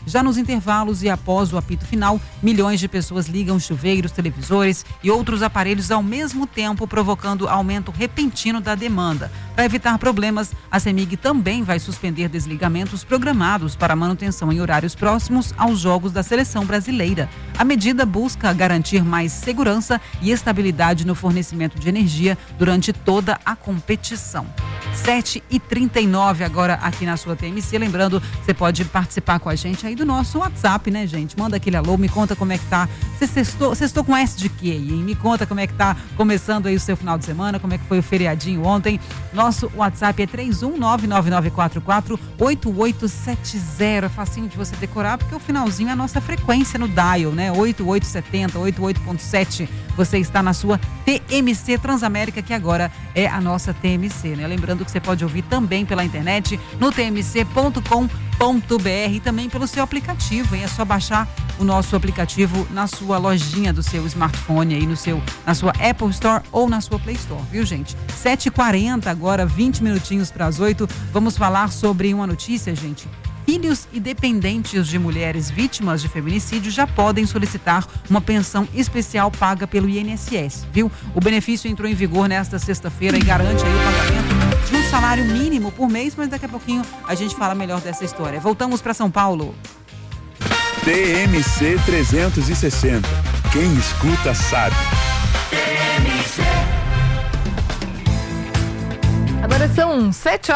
Já nos intervalos e após o apito final, milhões de pessoas ligam chuveiros, televisores e outros aparelhos ao mesmo tempo, provocando aumento repentino da demanda. Para evitar problemas, a CEMIG também vai suspender desligamentos programados para manutenção em horários próximos aos jogos da seleção brasileira. A medida busca garantir mais segurança e estabilidade no fornecimento de energia durante toda a competição. 7h39 agora aqui na sua TMC. Lembrando, você pode participar com a gente aí do nosso WhatsApp, né, gente? Manda aquele alô, me conta como é que tá. Você sextou com S de quê, hein? Me conta como é que tá começando aí o seu final de semana, como é que foi o feriadinho ontem. Nosso WhatsApp é 31999448870. É facinho de você decorar, porque o finalzinho é a nossa frequência no dial, né? 8870, 88.7. Você está na sua TMC Transamérica, que agora é a nossa TMC, né? Lembrando que você pode ouvir também pela internet no tmc.com.br e também pelo seu aplicativo, hein? É só baixar o nosso aplicativo na sua lojinha do seu smartphone aí, na sua Apple Store ou na sua Play Store, viu, gente? 7h40 agora, 20 minutinhos para as 8. Vamos falar sobre uma notícia, gente. Filhos e dependentes de mulheres vítimas de feminicídio já podem solicitar uma pensão especial paga pelo INSS, viu? O benefício entrou em vigor nesta sexta-feira e garante aí o pagamento de um salário mínimo por mês, mas daqui a pouquinho a gente fala melhor dessa história. Voltamos para São Paulo. TMC 360. Quem escuta sabe. TMC. Agora são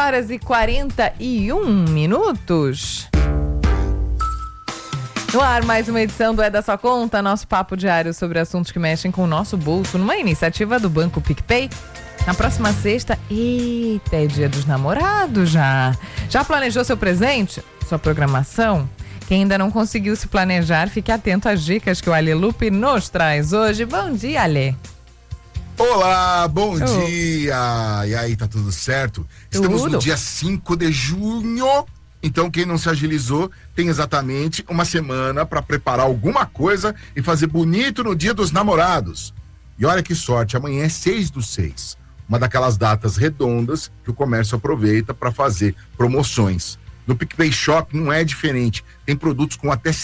7h41. No ar, mais uma edição do É da Sua Conta, nosso papo diário sobre assuntos que mexem com o nosso bolso, numa iniciativa do Banco PicPay. Na próxima sexta, eita, é dia dos namorados já. Já planejou seu presente? Sua programação? Quem ainda não conseguiu se planejar, fique atento às dicas que o Ale Lupe nos traz hoje. Bom dia, Ale. Olá, bom dia! E aí, tá tudo certo? Estamos no dia 5 de junho, então quem não se agilizou tem exatamente uma semana para preparar alguma coisa e fazer bonito no dia dos namorados. E olha que sorte, amanhã é 6/6, uma daquelas datas redondas que o comércio aproveita para fazer promoções. No PicPay Shop não é diferente, tem produtos com até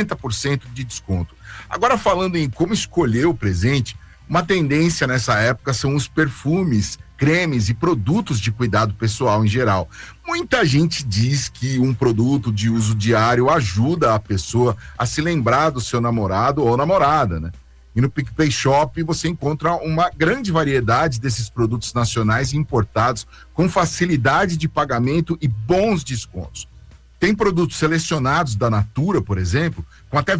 70% de desconto. Agora, falando em como escolher o presente, uma tendência nessa época são os perfumes, cremes e produtos de cuidado pessoal em geral. Muita gente diz que um produto de uso diário ajuda a pessoa a se lembrar do seu namorado ou namorada, né? E no PicPay Shop você encontra uma grande variedade desses produtos nacionais e importados com facilidade de pagamento e bons descontos. Tem produtos selecionados da Natura, por exemplo, com até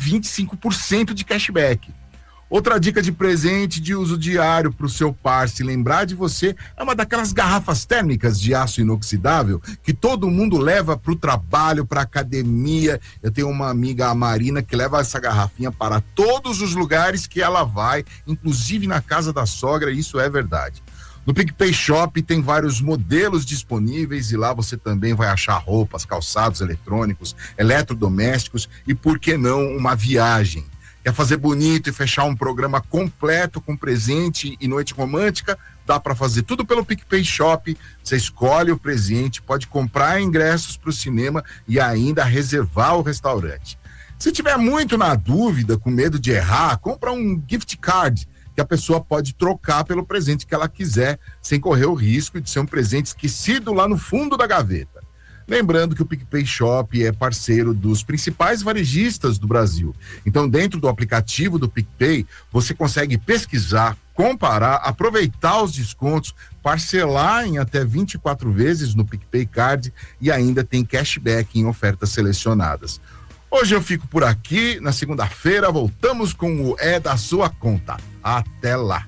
25% de cashback. Outra dica de presente de uso diário para o seu par se lembrar de você é uma daquelas garrafas térmicas de aço inoxidável que todo mundo leva para o trabalho, para a academia. Eu tenho uma amiga, a Marina, que leva essa garrafinha para todos os lugares que ela vai, inclusive na casa da sogra, isso é verdade. No PicPay Shop tem vários modelos disponíveis e lá você também vai achar roupas, calçados eletrônicos, eletrodomésticos e, por que não, uma viagem. Quer fazer bonito e fechar um programa completo com presente e noite romântica? Dá para fazer tudo pelo PicPay Shop. Você escolhe o presente, pode comprar ingressos para o cinema e ainda reservar o restaurante. Se tiver muito na dúvida, com medo de errar, compra um gift card que a pessoa pode trocar pelo presente que ela quiser, sem correr o risco de ser um presente esquecido lá no fundo da gaveta. Lembrando que o PicPay Shop é parceiro dos principais varejistas do Brasil. Então, dentro do aplicativo do PicPay, você consegue pesquisar, comparar, aproveitar os descontos, parcelar em até 24 vezes no PicPay Card e ainda tem cashback em ofertas selecionadas. Hoje eu fico por aqui. Na segunda-feira voltamos com o É da Sua Conta. Até lá.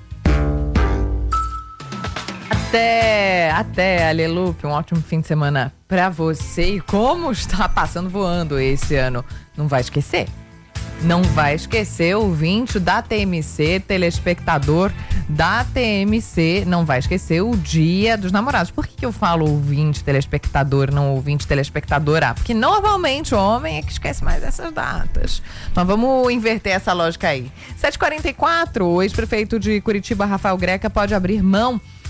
Até, Ale Lupe, um ótimo fim de semana pra você. E como está passando voando esse ano, não vai esquecer. Não vai esquecer, ouvinte da TMC, telespectador da TMC, não vai esquecer o Dia dos Namorados. Por que eu falo ouvinte telespectador, não ouvinte telespectadora? Porque normalmente o homem é que esquece mais essas datas. Mas vamos inverter essa lógica aí. 7h44, o ex-prefeito de Curitiba, Rafael Greca, pode abrir mão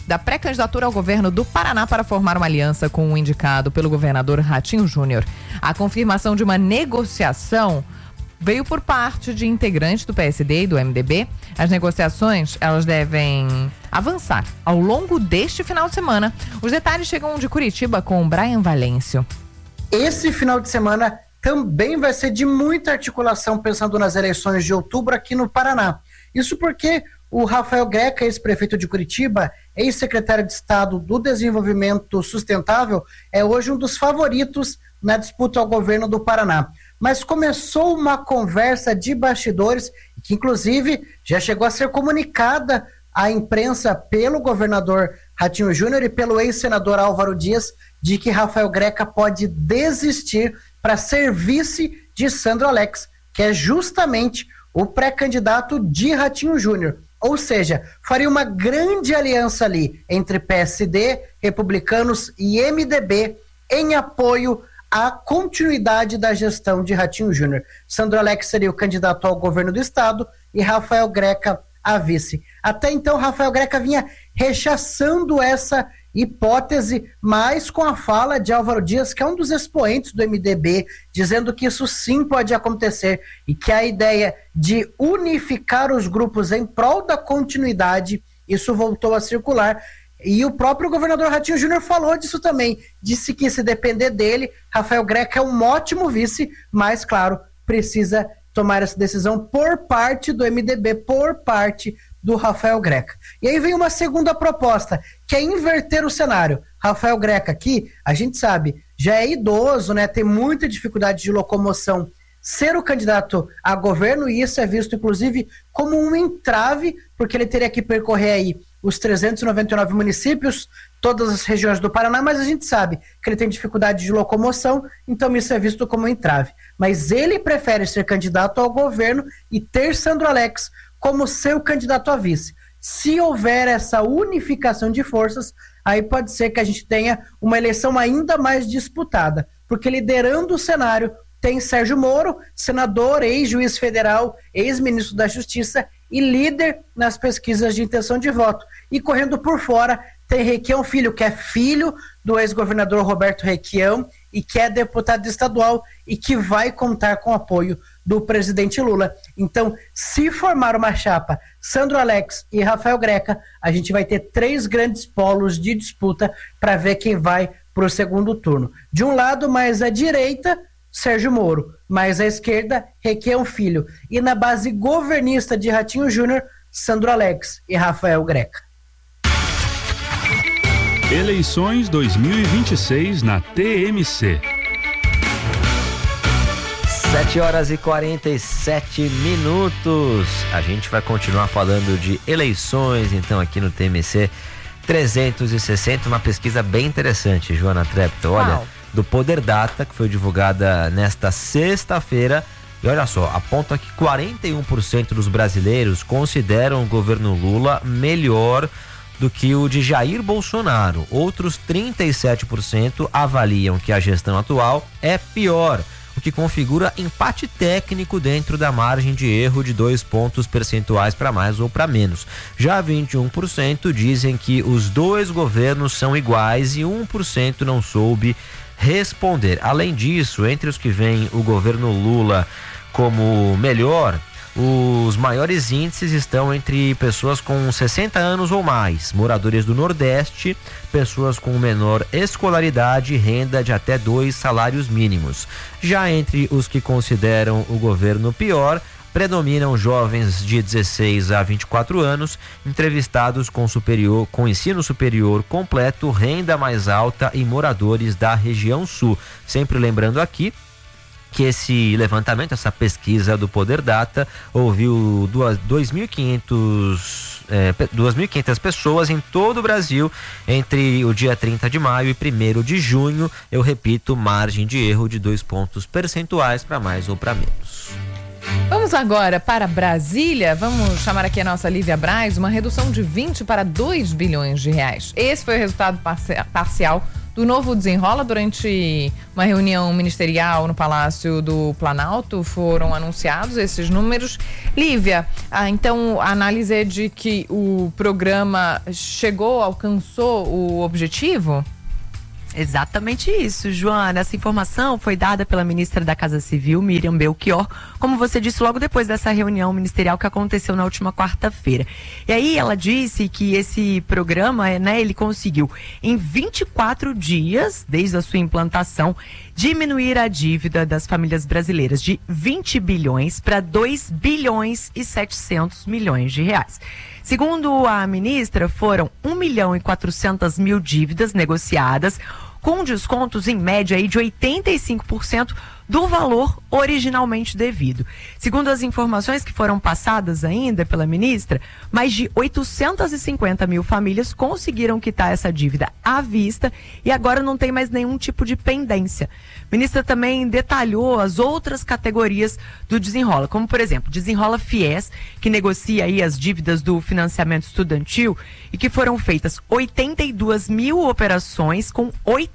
da pré-candidatura ao governo do Paraná para formar uma aliança com o indicado pelo governador Ratinho Júnior. A confirmação de uma negociação veio por parte de integrantes do PSD e do MDB. As negociações, elas devem avançar ao longo deste final de semana. Os detalhes chegam de Curitiba com o Brian Valêncio. Esse final de semana também vai ser de muita articulação pensando nas eleições de outubro aqui no Paraná. Isso porque o Rafael Greca, ex-prefeito de Curitiba, ex-secretário de Estado do Desenvolvimento Sustentável, é hoje um dos favoritos na disputa ao governo do Paraná. Mas começou uma conversa de bastidores, que inclusive já chegou a ser comunicada à imprensa pelo governador Ratinho Júnior e pelo ex-senador Álvaro Dias, de que Rafael Greca pode desistir para ser vice de Sandro Alex, que é justamente o pré-candidato de Ratinho Júnior. Ou seja, faria uma grande aliança ali entre PSD, republicanos e MDB em apoio à continuidade da gestão de Ratinho Júnior. Sandro Alex seria o candidato ao governo do estado e Rafael Greca a vice. Até então, Rafael Greca vinha rechaçando essa hipótese, mas com a fala de Álvaro Dias, que é um dos expoentes do MDB, dizendo que isso sim pode acontecer e que a ideia de unificar os grupos em prol da continuidade, isso voltou a circular. E o próprio governador Ratinho Júnior falou disso também, disse que se depender dele, Rafael Greca é um ótimo vice, mas claro, precisa tomar essa decisão por parte do MDB, por parte do Rafael Greca. E aí vem uma segunda proposta, que é inverter o cenário. Rafael Greca aqui, a gente sabe, já é idoso, né? Tem muita dificuldade de locomoção. Ser o candidato a governo, e isso é visto inclusive como um entrave, porque ele teria que percorrer aí os 399 municípios, todas as regiões do Paraná, mas a gente sabe que ele tem dificuldade de locomoção, então isso é visto como um entrave. Mas ele prefere ser candidato ao governo e ter Sandro Alex como seu candidato a vice. Se houver essa unificação de forças, aí pode ser que a gente tenha uma eleição ainda mais disputada, porque liderando o cenário tem Sérgio Moro, senador, ex-juiz federal, ex-ministro da Justiça e líder nas pesquisas de intenção de voto. E correndo por fora tem Requião Filho, que é filho do ex-governador Roberto Requião e que é deputado estadual e que vai contar com o apoio do presidente Lula. Então, se formar uma chapa Sandro Alex e Rafael Greca, a gente vai ter 3 grandes polos de disputa para ver quem vai para o segundo turno. De um lado, mais à direita, Sérgio Moro, mais à esquerda, Requião Filho. E na base governista de Ratinho Júnior, Sandro Alex e Rafael Greca. Eleições 2026 na TMC. 7h47. A gente vai continuar falando de eleições, então, aqui no TMC 360, uma pesquisa bem interessante, Joana Trepto, olha, do Poder Data, que foi divulgada nesta sexta-feira, e olha só, aponta que 41% dos brasileiros consideram o governo Lula melhor do que o de Jair Bolsonaro. Outros 37% avaliam que a gestão atual é pior, o que configura empate técnico dentro da margem de erro de 2 pontos percentuais para mais ou para menos. Já 21% dizem que os dois governos são iguais e 1% não soube responder. Além disso, entre os que veem o governo Lula como melhor, os maiores índices estão entre pessoas com 60 anos ou mais, moradores do Nordeste, pessoas com menor escolaridade e renda de até 2 salários mínimos. Já entre os que consideram o governo pior, predominam jovens de 16 a 24 anos, entrevistados com ensino superior completo, renda mais alta e moradores da região sul. Sempre lembrando aqui que esse levantamento, essa pesquisa do Poder Data, ouviu 2.500 pessoas em todo o Brasil entre o dia 30 de maio e 1º de junho. Eu repito, margem de erro de 2 pontos percentuais para mais ou para menos. Vamos agora para Brasília. Vamos chamar aqui a nossa Lívia Braz. Uma redução de 20 para 2 bilhões de reais. Esse foi o resultado parcial do novo Desenrola. Durante uma reunião ministerial no Palácio do Planalto foram anunciados esses números. Lívia, então a análise é de que o programa alcançou o objetivo? Exatamente isso, Joana. Essa informação foi dada pela ministra da Casa Civil, Miriam Belchior, como você disse, logo depois dessa reunião ministerial que aconteceu na última quarta-feira. E aí ela disse que esse programa, ele conseguiu, em 24 dias, desde a sua implantação, diminuir a dívida das famílias brasileiras de 20 bilhões para 2 bilhões e 700 milhões de reais. Segundo a ministra, foram 1.400.000 dívidas negociadas, com descontos em média aí de 85% do valor originalmente devido. Segundo as informações que foram passadas ainda pela ministra, mais de 850.000 famílias conseguiram quitar essa dívida à vista e agora não tem mais nenhum tipo de pendência. A ministra também detalhou as outras categorias do Desenrola, como por exemplo, Desenrola Fies, que negocia aí as dívidas do financiamento estudantil e que foram feitas 82.000 operações com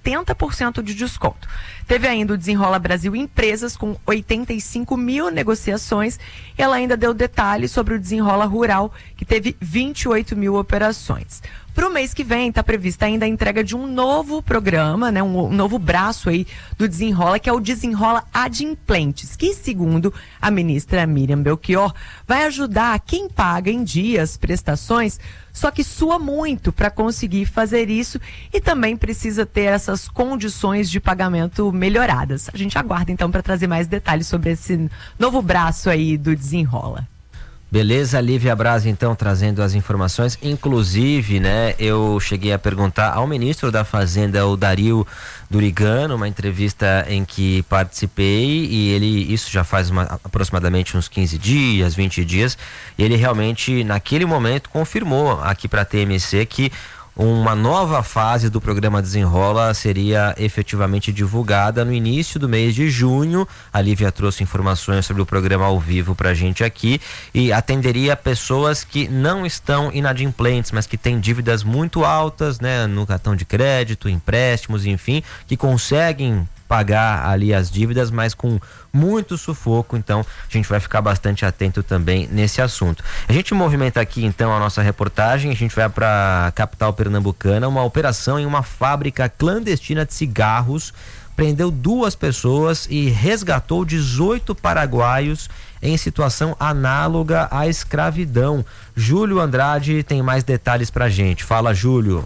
80% de desconto. Teve ainda o Desenrola Brasil Empresas com 85.000 negociações e ela ainda deu detalhes sobre o Desenrola Rural, que teve 28.000 operações. Para o mês que vem está prevista ainda a entrega de um novo programa, um novo braço aí do Desenrola, que é o Desenrola Adimplentes, que segundo a ministra Miriam Belchior, vai ajudar quem paga em dia as prestações, só que sua muito para conseguir fazer isso e também precisa ter essas condições de pagamento melhoradas. A gente aguarda então para trazer mais detalhes sobre esse novo braço aí do Desenrola. Beleza, Lívia Braz, então, trazendo as informações. Inclusive, eu cheguei a perguntar ao ministro da Fazenda, o Dario Durigano, uma entrevista em que participei, e isso já faz aproximadamente uns 15 dias, 20 dias, e ele realmente, naquele momento, confirmou aqui para a TMC que uma nova fase do programa Desenrola seria efetivamente divulgada no início do mês de junho. A Lívia trouxe informações sobre o programa ao vivo pra gente aqui e atenderia pessoas que não estão inadimplentes, mas que têm dívidas muito altas, no cartão de crédito, empréstimos, enfim, que conseguem pagar ali as dívidas, mas com muito sufoco. Então a gente vai ficar bastante atento também nesse assunto. A gente movimenta aqui então a nossa reportagem, a gente vai para a capital pernambucana. Uma operação em uma fábrica clandestina de cigarros prendeu 2 pessoas e resgatou 18 paraguaios em situação análoga à escravidão. Júlio Andrade tem mais detalhes pra gente. Fala, Júlio.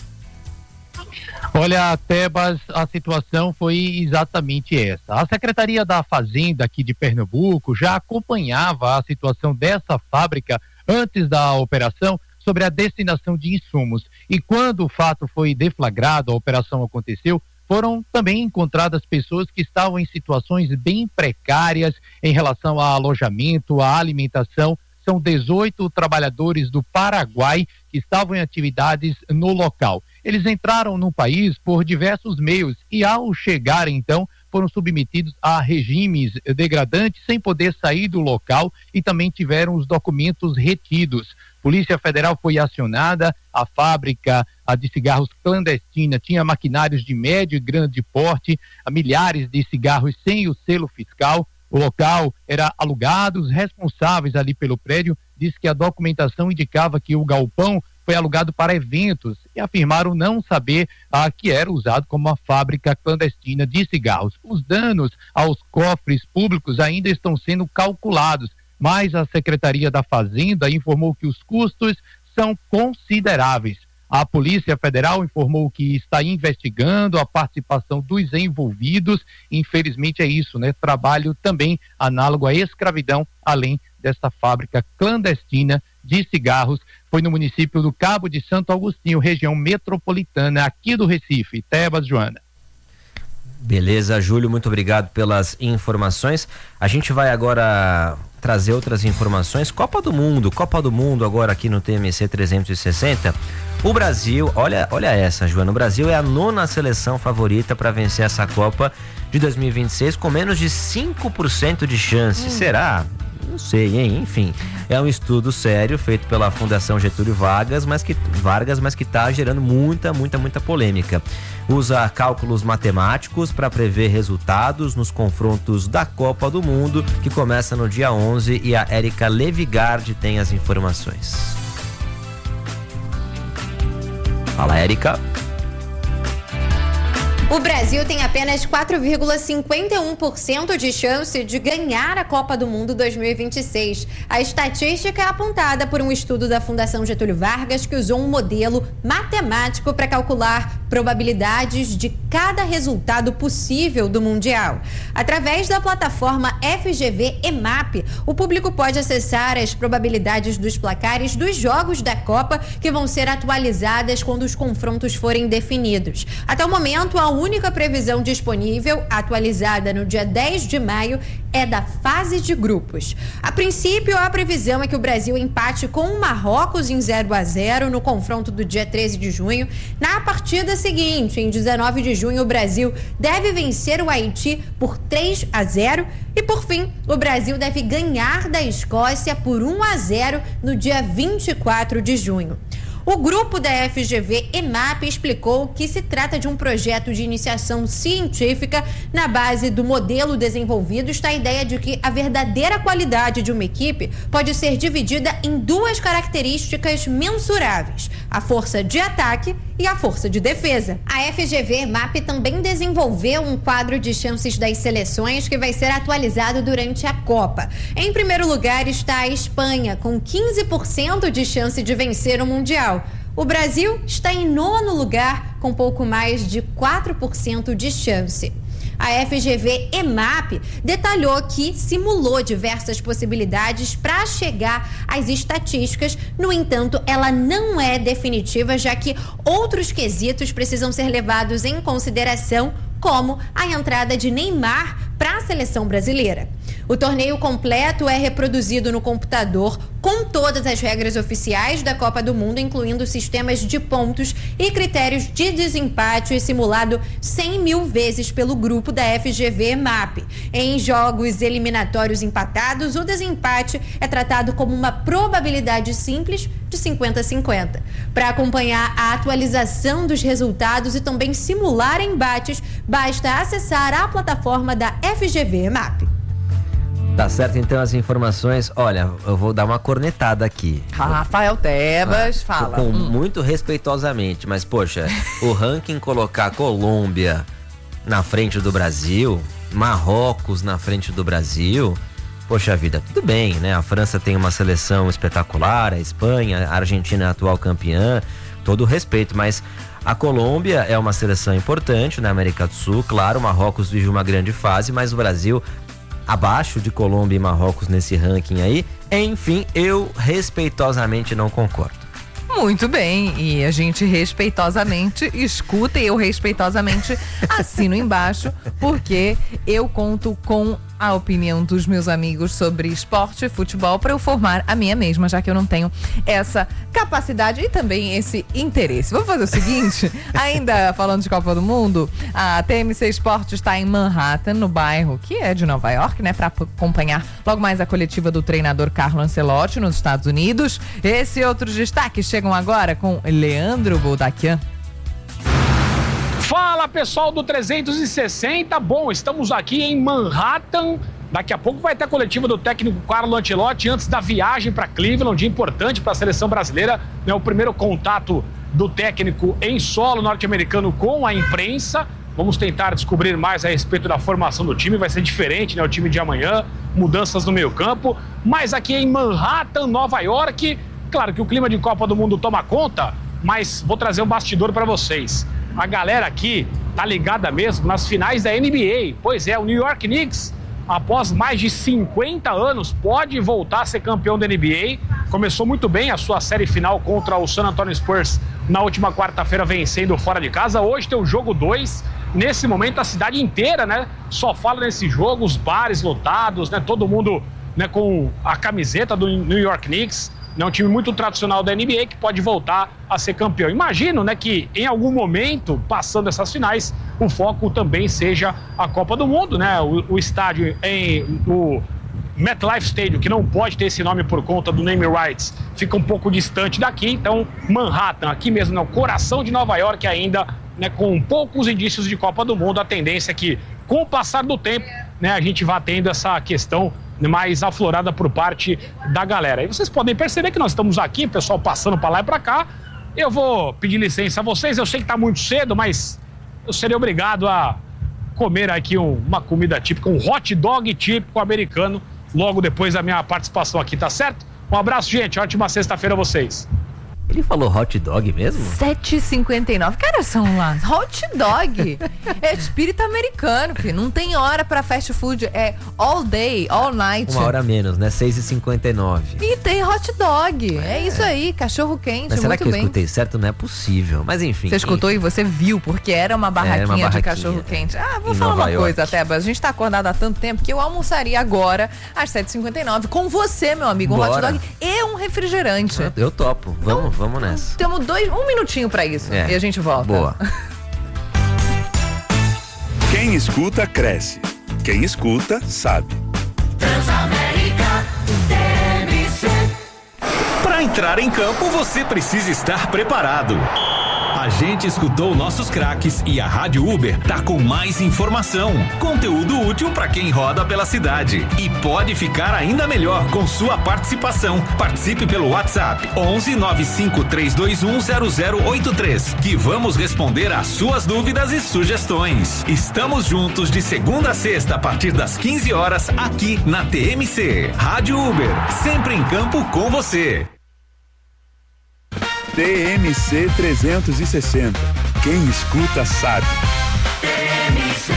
Olha, Tebas, a situação foi exatamente essa. A Secretaria da Fazenda aqui de Pernambuco já acompanhava a situação dessa fábrica antes da operação sobre a destinação de insumos. E quando o fato foi deflagrado, a operação aconteceu, foram também encontradas pessoas que estavam em situações bem precárias em relação a alojamento, a alimentação. São 18 trabalhadores do Paraguai que estavam em atividades no local. Eles entraram no país por diversos meios e, ao chegarem, então, foram submetidos a regimes degradantes sem poder sair do local e também tiveram os documentos retidos. Polícia Federal foi acionada, a fábrica de cigarros clandestina tinha maquinários de médio e grande porte, milhares de cigarros sem o selo fiscal. O local era alugado, os responsáveis ali pelo prédio disse que a documentação indicava que o galpão foi alugado para eventos e afirmaram não saber que era usado como uma fábrica clandestina de cigarros. Os danos aos cofres públicos ainda estão sendo calculados, mas a Secretaria da Fazenda informou que os custos são consideráveis. A Polícia Federal informou que está investigando a participação dos envolvidos. Infelizmente é isso, Trabalho também análogo à escravidão, além dessa fábrica clandestina de cigarros. Foi no município do Cabo de Santo Agostinho, região metropolitana aqui do Recife. Tebas, Joana. Beleza, Júlio, muito obrigado pelas informações. A gente vai agora trazer outras informações. Copa do Mundo agora aqui no TMC 360. O Brasil, olha essa, Joana, o Brasil é a 9ª seleção favorita para vencer essa Copa de 2026 com menos de 5% de chance. Será? Não sei, hein? Enfim, é um estudo sério feito pela Fundação Getúlio Vargas, mas que está gerando muita polêmica. Usa cálculos matemáticos para prever resultados nos confrontos da Copa do Mundo, que começa no dia 11, e a Érica Levigard tem as informações. Fala, Érica. O Brasil tem apenas 4,51% de chance de ganhar a Copa do Mundo 2026. A estatística é apontada por um estudo da Fundação Getúlio Vargas, que usou um modelo matemático para calcular probabilidades de cada resultado possível do Mundial. Através da plataforma FGV EMAP, o público pode acessar as probabilidades dos placares dos jogos da Copa, que vão ser atualizadas quando os confrontos forem definidos. Até o momento, a única previsão disponível, atualizada no dia 10 de maio, é da fase de grupos. A princípio, a previsão é que o Brasil empate com o Marrocos em 0-0 no confronto do dia 13 de junho. Na partida seguinte, em 19 de junho, o Brasil deve vencer o Haiti por 3-0 e, por fim, o Brasil deve ganhar da Escócia por 1-0 no dia 24 de junho. O grupo da FGV EMAP explicou que se trata de um projeto de iniciação científica. Na base do modelo desenvolvido está a ideia de que a verdadeira qualidade de uma equipe pode ser dividida em duas características mensuráveis: a força de ataque e a força de defesa. A FGV EMAP também desenvolveu um quadro de chances das seleções que vai ser atualizado durante a Copa. Em primeiro lugar está a Espanha, com 15% de chance de vencer o Mundial. O Brasil está em nono lugar, com pouco mais de 4% de chance. A FGV EMAP detalhou que simulou diversas possibilidades para chegar às estatísticas. No entanto, ela não é definitiva, já que outros quesitos precisam ser levados em consideração, como a entrada de Neymar para a seleção brasileira. O torneio completo é reproduzido no computador com todas as regras oficiais da Copa do Mundo, incluindo sistemas de pontos e critérios de desempate, simulado 100 mil vezes pelo grupo da FGV EMAP. Em jogos eliminatórios empatados, o desempate é tratado como uma probabilidade simples de 50-50. Para acompanhar a atualização dos resultados e também simular embates, basta acessar a plataforma da FGV EMAP. Tá certo, então, as informações. Olha, eu vou dar uma cornetada aqui. Rafael Tebas, fala. Muito respeitosamente, mas, poxa, o ranking colocar a Colômbia na frente do Brasil, Marrocos na frente do Brasil, poxa vida, tudo bem, né? A França tem uma seleção espetacular, a Espanha, a Argentina é a atual campeã, todo o respeito, mas a Colômbia é uma seleção importante na América do Sul, claro, o Marrocos vive uma grande fase, mas o Brasil abaixo de Colômbia e Marrocos nesse ranking aí. Enfim, eu respeitosamente não concordo. Muito bem, e a gente respeitosamente escuta e eu respeitosamente assino embaixo, porque eu conto com a opinião dos meus amigos sobre esporte e futebol para eu formar a minha mesma, já que eu não tenho essa capacidade e também esse interesse. Vamos fazer o seguinte, ainda falando de Copa do Mundo, a TMC Esporte está em Manhattan, no bairro que é de Nova York, né, para acompanhar logo mais a coletiva do treinador Carlo Ancelotti nos Estados Unidos. Esse e outros destaques chegam agora com Leandro Boldaquian. Fala, pessoal do 360, bom, estamos aqui em Manhattan, daqui a pouco vai ter a coletiva do técnico Carlo Ancelotti antes da viagem para Cleveland, um dia importante para a seleção brasileira, né, o primeiro contato do técnico em solo norte-americano com a imprensa. Vamos tentar descobrir mais a respeito da formação do time, vai ser diferente, né, o time de amanhã, mudanças no meio campo, mas aqui em Manhattan, Nova York, claro que o clima de Copa do Mundo toma conta, mas vou trazer um bastidor para vocês. A galera aqui tá ligada mesmo nas finais da NBA. Pois é, o New York Knicks, após mais de 50 anos, pode voltar a ser campeão da NBA. Começou muito bem a sua série final contra o San Antonio Spurs na última quarta-feira, vencendo fora de casa. Hoje tem o jogo 2. Nesse momento, a cidade inteira, né, só fala nesse jogo, os bares lotados, né, todo mundo, né, com a camiseta do New York Knicks. É um time muito tradicional da NBA que pode voltar a ser campeão. Imagino, né, que em algum momento, passando essas finais, o foco também seja a Copa do Mundo, né? O estádio no MetLife Stadium, que não pode ter esse nome por conta do name rights, fica um pouco distante daqui. Então, Manhattan, aqui mesmo no coração de Nova York ainda, né, com poucos indícios de Copa do Mundo. A tendência é que, com o passar do tempo, né, a gente vá tendo essa questão mais aflorada por parte da galera. E vocês podem perceber que nós estamos aqui, pessoal passando para lá e para cá. Eu vou pedir licença a vocês, eu sei que está muito cedo, mas eu serei obrigado a comer aqui uma comida típica, um hot dog típico americano, logo depois da minha participação aqui, tá certo? Um abraço, gente, ótima sexta-feira a vocês. Ele falou hot dog mesmo? 7h59. Que horas são lá? Hot dog. É espírito americano, filho. Não tem hora pra fast food. É all day, all night. Uma hora menos, né? 6h59. E tem hot dog. É isso aí, cachorro quente. Mas será que eu bem. escutei certo? Não é possível. Mas enfim. Você escutou e você viu, porque era uma barraquinha de cachorro quente. Ah, vou falar uma coisa, Teba. A gente tá acordado há tanto tempo que eu almoçaria agora às 7h59 com você, meu amigo. Um hot dog e um refrigerante. Eu topo. Vamos nessa. Temos um minutinho pra isso e a gente volta. Boa. Quem escuta, cresce. Quem escuta, sabe. Transamérica TMC. Para entrar em campo, você precisa estar preparado. A gente escutou nossos craques e a Rádio Uber tá com mais informação, conteúdo útil para quem roda pela cidade e pode ficar ainda melhor com sua participação. Participe pelo WhatsApp 11 95 321 0083 que vamos responder às suas dúvidas e sugestões. Estamos juntos de segunda a sexta a partir das 15 horas aqui na TMC. Rádio Uber, sempre em campo com você. TMC 360. Quem escuta sabe. TMC.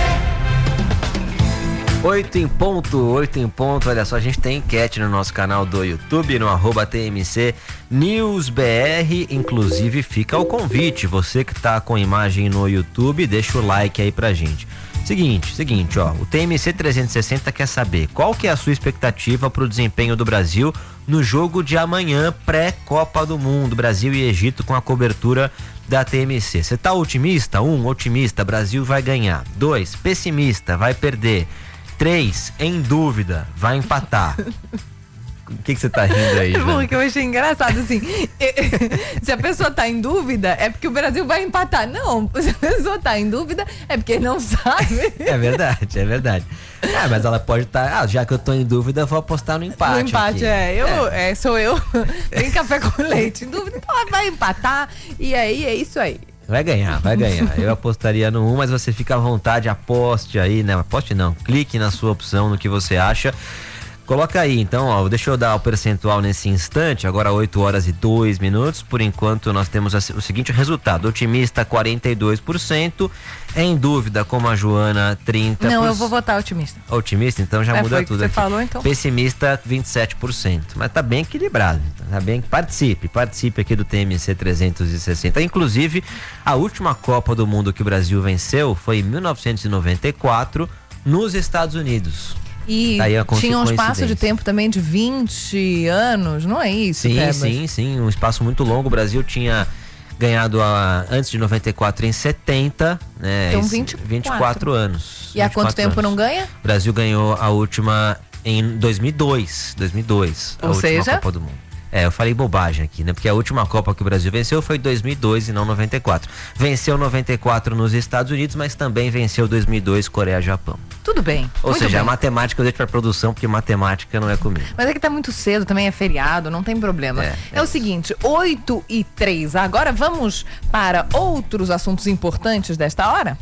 8 em ponto. Olha só, a gente tem enquete no nosso canal do YouTube, no @TMC News BR. Inclusive fica o convite, você que tá com imagem no YouTube, deixa o like aí pra gente. Seguinte, ó, o TMC 360 quer saber qual que é a sua expectativa para o desempenho do Brasil no jogo de amanhã, pré-Copa do Mundo, Brasil e Egito, com a cobertura da TMC. Você tá otimista? 1, otimista, Brasil vai ganhar. 2, pessimista, vai perder. 3, em dúvida, vai empatar. O que você tá rindo aí, Joana? Porque eu achei engraçado, assim, se a pessoa tá em dúvida, é porque o Brasil vai empatar. Não, se a pessoa tá em dúvida, é porque não sabe. É verdade. Ah, mas ela pode estar, já que eu tô em dúvida, eu vou apostar no empate. No empate, sou eu. Tem café com leite. Em dúvida, então ela vai empatar, e aí é isso aí. Vai ganhar. Eu apostaria no 1, mas você fica à vontade, aposte aí, né? Aposte não, clique na sua opção, no que você acha. Coloca aí, então, ó, deixa eu dar o percentual nesse instante, agora 8h02. Por enquanto, nós temos o seguinte resultado: otimista, 42%, em dúvida, como a Joana, 30%. Não, eu vou votar otimista. Otimista, então já muda tudo você aqui. Falou, então. Pessimista, 27%, mas tá bem equilibrado, tá bem, participe aqui do TMC 360. Inclusive, a última Copa do Mundo que o Brasil venceu foi em 1994, nos Estados Unidos. E tinha um espaço de tempo também de 20 anos, não é isso? Sim, um espaço muito longo. O Brasil tinha ganhado antes de 94 em 70, né? Então 24 anos. E há quanto tempo não ganha? O Brasil ganhou a última em 2002, Ou seja, Copa do Mundo. Eu falei bobagem aqui, né? Porque a última Copa que o Brasil venceu foi 2002 e não 94. Venceu 94 nos Estados Unidos, mas também venceu 2002 Coreia e Japão. Tudo bem. Ou seja, a matemática eu deixo pra produção, porque matemática não é comigo. Mas é que tá muito cedo, também é feriado, não tem problema. É o seguinte, 8h03. Agora vamos para outros assuntos importantes desta hora?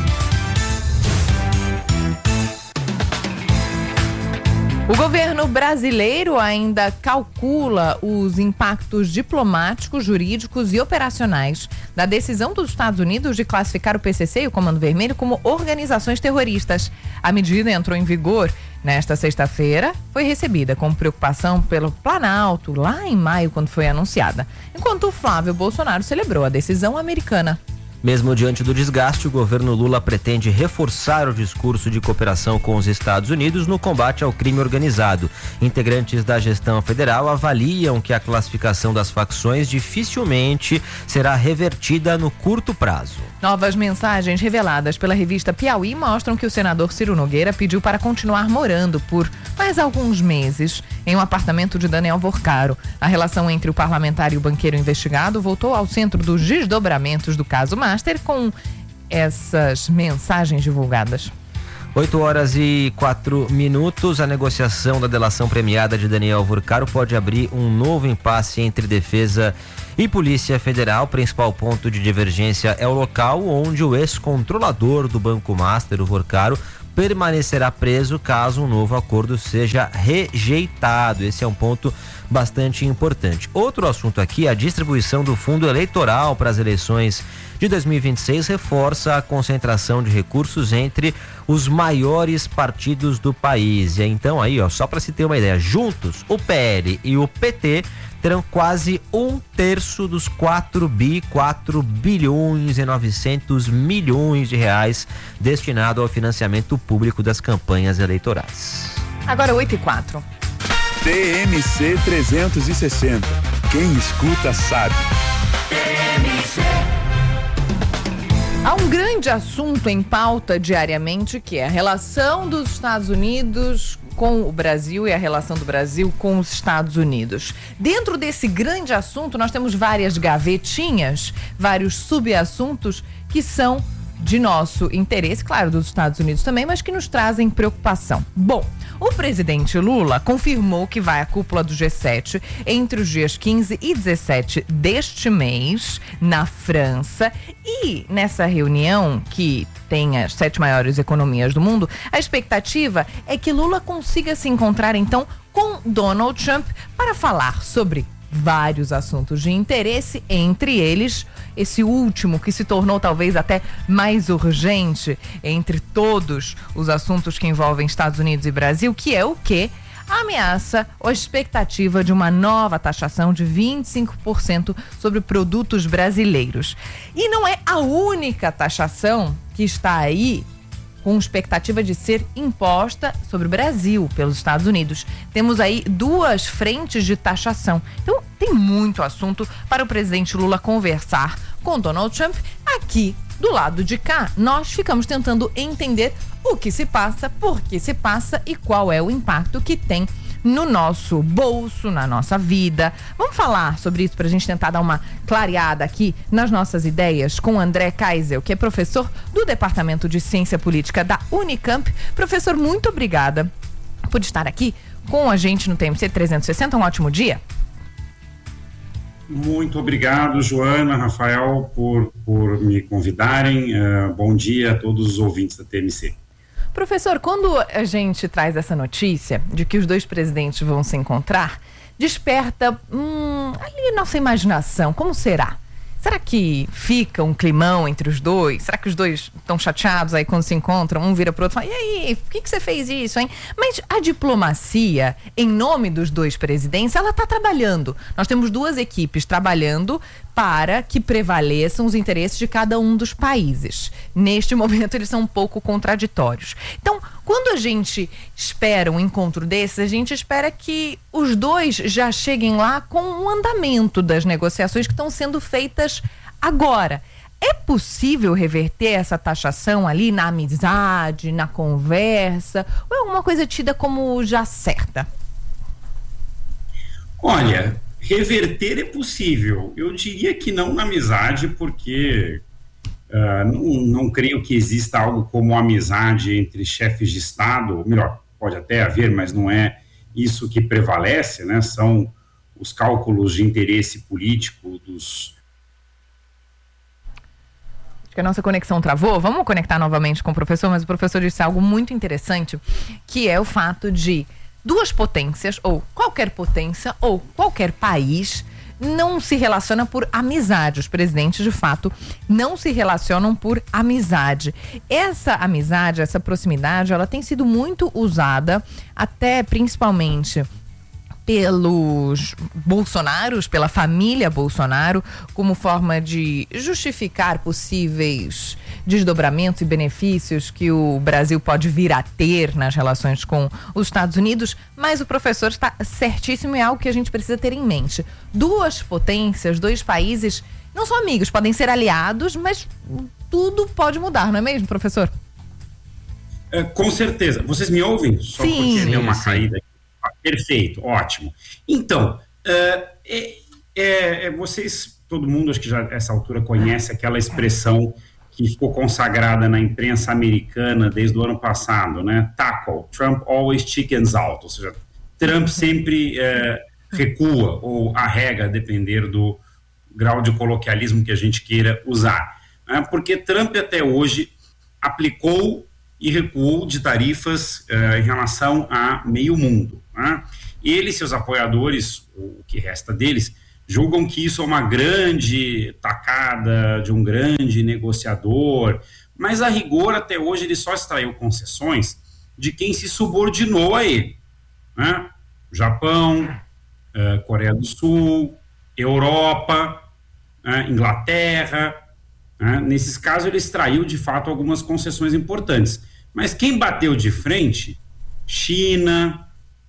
O governo brasileiro ainda calcula os impactos diplomáticos, jurídicos e operacionais da decisão dos Estados Unidos de classificar o PCC e o Comando Vermelho como organizações terroristas. A medida entrou em vigor nesta sexta-feira, foi recebida com preocupação pelo Planalto lá em maio, quando foi anunciada, enquanto o Flávio Bolsonaro celebrou a decisão americana. Mesmo diante do desgaste, o governo Lula pretende reforçar o discurso de cooperação com os Estados Unidos no combate ao crime organizado. Integrantes da gestão federal avaliam que a classificação das facções dificilmente será revertida no curto prazo. Novas mensagens reveladas pela revista Piauí mostram que o senador Ciro Nogueira pediu para continuar morando por mais alguns meses em um apartamento de Daniel Vorcaro. A relação entre o parlamentar e o banqueiro investigado voltou ao centro dos desdobramentos do caso Master com essas mensagens divulgadas. 8h04. A negociação da delação premiada de Daniel Vorcaro pode abrir um novo impasse entre defesa e Polícia Federal. O principal ponto de divergência é o local onde o ex-controlador do Banco Master, o Vorcaro, permanecerá preso caso um novo acordo seja rejeitado. Esse é um ponto bastante importante. Outro assunto aqui, a distribuição do fundo eleitoral para as eleições de 2026 reforça a concentração de recursos entre os maiores partidos do país. E então aí, só para se ter uma ideia, juntos o PL e o PT terão quase 1/3 dos 4 bilhões e 900 milhões de reais destinado ao financiamento público das campanhas eleitorais. Agora 8h04. TMC 360. Quem escuta sabe. Há um grande assunto em pauta diariamente, que é a relação dos Estados Unidos com o Brasil e a relação do Brasil com os Estados Unidos. Dentro desse grande assunto, nós temos várias gavetinhas, vários subassuntos que são de nosso interesse, claro, dos Estados Unidos também, mas que nos trazem preocupação. Bom, o presidente Lula confirmou que vai à cúpula do G7 entre os dias 15 e 17 deste mês, na França, e nessa reunião, que tem as 7 maiores economias do mundo, a expectativa é que Lula consiga se encontrar, então, com Donald Trump para falar sobre vários assuntos de interesse, entre eles esse último que se tornou talvez até mais urgente entre todos os assuntos que envolvem Estados Unidos e Brasil, que é o quê? A ameaça ou a expectativa de uma nova taxação de 25% sobre produtos brasileiros. E não é a única taxação que está aí com expectativa de ser imposta sobre o Brasil pelos Estados Unidos. Temos aí 2 frentes de taxação. Então, tem muito assunto para o presidente Lula conversar com Donald Trump. Aqui, do lado de cá, nós ficamos tentando entender o que se passa, por que se passa e qual é o impacto que tem no nosso bolso, na nossa vida. Vamos falar sobre isso para a gente tentar dar uma clareada aqui nas nossas ideias com André Kaisel, que é professor do Departamento de Ciência Política da Unicamp. Professor, muito obrigada por estar aqui com a gente no TMC 360. Um ótimo dia. Muito obrigado, Joana, Rafael, por me convidarem. Bom dia a todos os ouvintes da TMC. Professor, quando a gente traz essa notícia de que os 2 presidentes vão se encontrar, desperta ali a nossa imaginação. Como será? Será que fica um climão entre os 2? Será que os 2 estão chateados aí quando se encontram? Um vira pro outro e fala, e aí, por que você fez isso, hein? Mas a diplomacia, em nome dos 2 presidentes, ela está trabalhando. Nós temos 2 equipes trabalhando para que prevaleçam os interesses de cada um dos países. Neste momento, eles são um pouco contraditórios. Então, quando a gente espera um encontro desses, a gente espera que os 2 já cheguem lá com o andamento das negociações que estão sendo feitas agora. É possível reverter essa taxação ali na amizade, na conversa, ou é alguma coisa tida como já certa? Olha, reverter é possível. Eu diria que não na amizade, porque não creio que exista algo como amizade entre chefes de Estado, ou melhor, pode até haver, mas não é isso que prevalece, né? São os cálculos de interesse político dos... Acho que a nossa conexão travou. Vamos conectar novamente com o professor, mas o professor disse algo muito interessante, que é o fato de 2 potências, ou qualquer potência, ou qualquer país, não se relaciona por amizade. Os presidentes, de fato, não se relacionam por amizade. Essa amizade, essa proximidade, ela tem sido muito usada, até principalmente pelos Bolsonaros, pela família Bolsonaro, como forma de justificar possíveis desdobramentos e benefícios que o Brasil pode vir a ter nas relações com os Estados Unidos, mas o professor está certíssimo, é algo que a gente precisa ter em mente. Duas potências, dois países, não são amigos, podem ser aliados, mas tudo pode mudar, não é mesmo, professor? Com certeza. Vocês me ouvem? Só sim, porque deu uma caída aqui. Perfeito, ótimo. Então, vocês, todo mundo, acho que já a essa altura conhece aquela expressão que ficou consagrada na imprensa americana desde o ano passado, né? Tackle, Trump always chickens out, ou seja, Trump sempre recua ou arrega, a depender do grau de coloquialismo que a gente queira usar. Né? Porque Trump até hoje aplicou e recuou de tarifas em relação a meio mundo. Né? Ele e seus apoiadores, o que resta deles, julgam que isso é uma grande tacada de um grande negociador, mas a rigor até hoje ele só extraiu concessões de quem se subordinou a ele. Né? Japão, Coreia do Sul, Europa, Inglaterra. Nesses casos ele extraiu de fato algumas concessões importantes. Mas quem bateu de frente, China,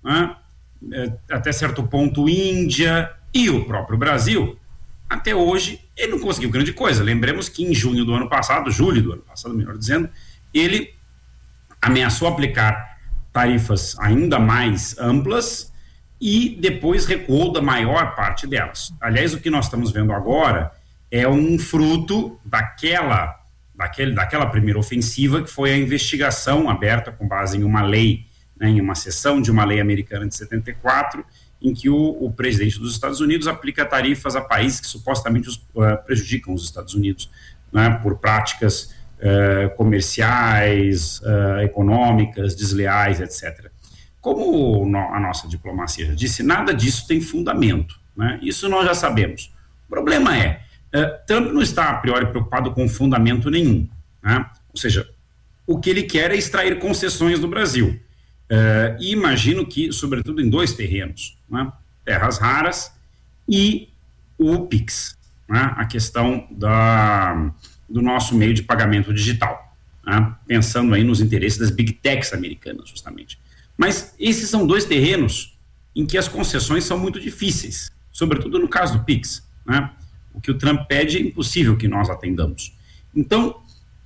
até certo ponto Índia e o próprio Brasil, até hoje ele não conseguiu grande coisa. Lembremos que em julho do ano passado, melhor dizendo, ele ameaçou aplicar tarifas ainda mais amplas e depois recuou da maior parte delas. Aliás, o que nós estamos vendo agora é um fruto daquela primeira ofensiva, que foi a investigação aberta com base em uma lei, né, em uma seção de uma lei americana de 74, em que o presidente dos Estados Unidos aplica tarifas a países que supostamente prejudicam os Estados Unidos, né, por práticas comerciais, econômicas, desleais, etc. Como a nossa diplomacia já disse, nada disso tem fundamento, né? Isso nós já sabemos. O problema é, Trump não está a priori preocupado com fundamento nenhum, né? Ou seja, o que ele quer é extrair concessões do Brasil. E imagino que, sobretudo em dois terrenos, né? Terras raras e o PIX, né? A questão do nosso meio de pagamento digital, né? Pensando aí nos interesses das big techs americanas, justamente. Mas esses são dois terrenos em que as concessões são muito difíceis, sobretudo no caso do PIX, né? O que o Trump pede é impossível que nós atendamos. Então,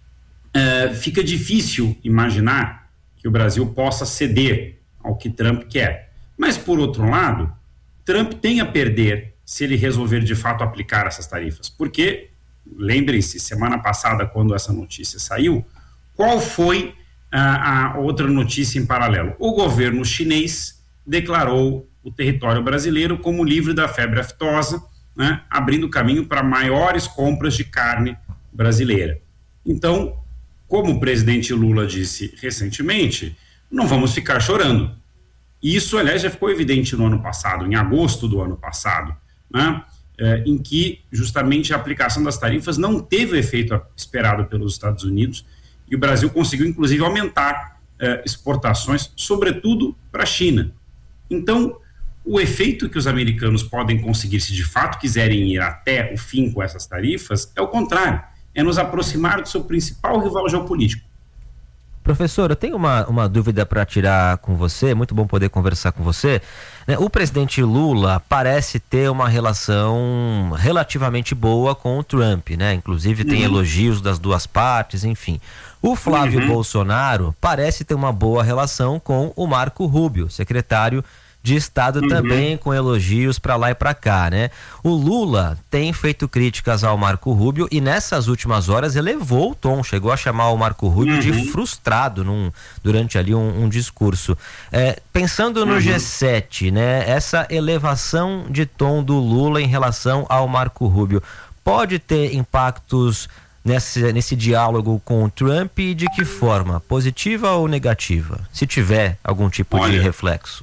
fica difícil imaginar que o Brasil possa ceder ao que Trump quer. Mas, por outro lado, Trump tem a perder se ele resolver de fato aplicar essas tarifas. Porque, lembrem-se, semana passada, quando essa notícia saiu, qual foi a outra notícia em paralelo? O governo chinês declarou o território brasileiro como livre da febre aftosa, né, abrindo caminho para maiores compras de carne brasileira. Então, como o presidente Lula disse recentemente, não vamos ficar chorando. Isso, aliás, já ficou evidente no ano passado, em agosto do ano passado, né, em que justamente a aplicação das tarifas não teve o efeito esperado pelos Estados Unidos, e o Brasil conseguiu, inclusive, aumentar exportações, sobretudo para a China. Então, o efeito que os americanos podem conseguir, se de fato quiserem ir até o fim com essas tarifas, é o contrário, é nos aproximar do seu principal rival geopolítico. Professor, eu tenho uma dúvida para tirar com você, muito bom poder conversar com você. O presidente Lula parece ter uma relação relativamente boa com o Trump, né? Inclusive tem elogios das duas partes, enfim. O Flávio Bolsonaro parece ter uma boa relação com o Marco Rubio, secretário de Estado, também com elogios para lá e para cá, né? O Lula tem feito críticas ao Marco Rubio e nessas últimas horas elevou o tom, chegou a chamar o Marco Rubio de frustrado durante ali um discurso. Pensando no G7, né? Essa elevação de tom do Lula em relação ao Marco Rubio pode ter impactos nesse diálogo com o Trump e de que forma? Positiva ou negativa? Se tiver algum tipo de reflexo.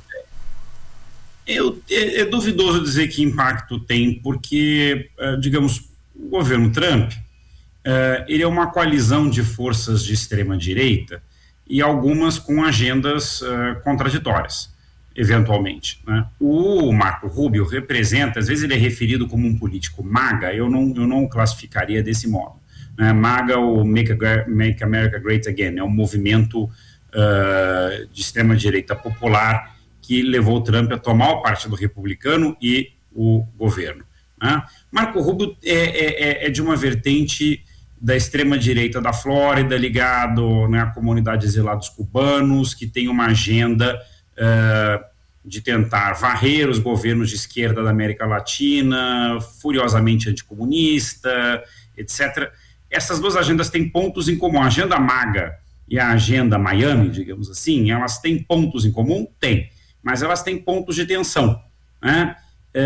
É duvidoso dizer que impacto tem, porque, digamos, o governo Trump, ele é uma coalizão de forças de extrema-direita e algumas com agendas contraditórias. eventualmente, né? O Marco Rubio representa, às vezes ele é referido como um político MAGA, eu não o classificaria desse modo, né? MAGA, o Make America Great Again, é um movimento de extrema-direita popular que levou o Trump a tomar o Partido Republicano e o governo, né? Marco Rubio é de uma vertente da extrema-direita da Flórida, ligado, né, à comunidade de exilados cubanos, que tem uma agenda de tentar varrer os governos de esquerda da América Latina, furiosamente anticomunista, etc. Essas duas agendas têm pontos em comum. A agenda MAGA e a agenda Miami, digamos assim, elas têm pontos em comum? Tem, mas elas têm pontos de tensão, né?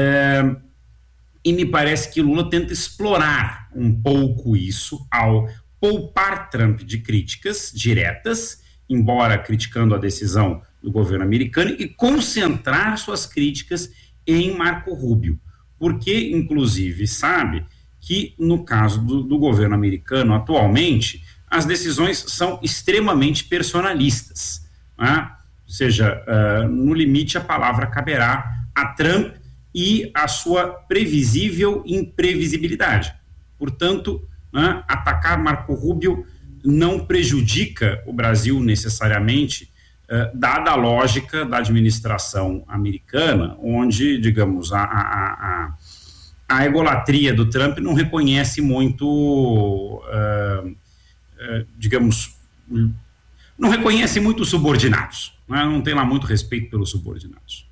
E me parece que Lula tenta explorar um pouco isso ao poupar Trump de críticas diretas, embora criticando a decisão do governo americano, e concentrar suas críticas em Marco Rubio, porque, inclusive, sabe que no caso do governo americano atualmente, as decisões são extremamente personalistas, né? Ou seja, no limite a palavra caberá a Trump e a sua previsível imprevisibilidade. Portanto, né, atacar Marco Rubio não prejudica o Brasil necessariamente, dada a lógica da administração americana, onde, digamos, a egolatria do Trump não reconhece muito, digamos, não reconhece muito os subordinados, né? Não tem lá muito respeito pelos subordinados.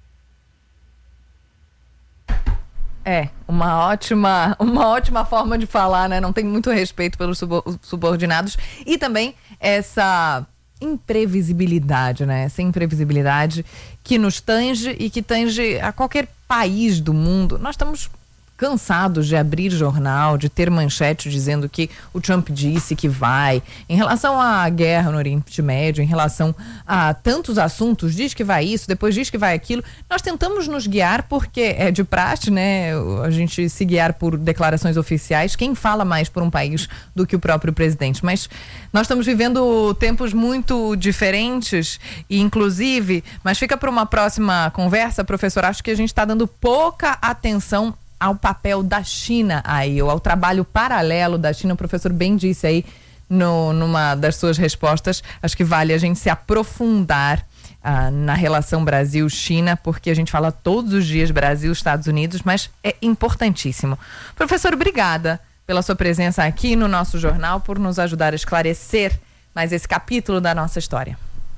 Uma ótima forma de falar, né? Não tem muito respeito pelos subordinados e também essa imprevisibilidade, né? Essa imprevisibilidade que nos tange e que tange a qualquer país do mundo. Nós estamos cansados de abrir jornal, de ter manchete dizendo que o Trump disse que vai, em relação à guerra no Oriente Médio, em relação a tantos assuntos, diz que vai isso, depois diz que vai aquilo. Nós tentamos nos guiar porque é de praxe, né, a gente se guiar por declarações oficiais, quem fala mais por um país do que o próprio presidente, mas nós estamos vivendo tempos muito diferentes e inclusive, mas fica para uma próxima conversa, professor, acho que a gente está dando pouca atenção ao papel da China aí, ou ao trabalho paralelo da China. O professor bem disse aí numa das suas respostas, acho que vale a gente se aprofundar na relação Brasil-China, porque a gente fala todos os dias Brasil-Estados Unidos, mas é importantíssimo. Professor, obrigada pela sua presença aqui no nosso jornal, por nos ajudar a esclarecer mais esse capítulo da nossa história.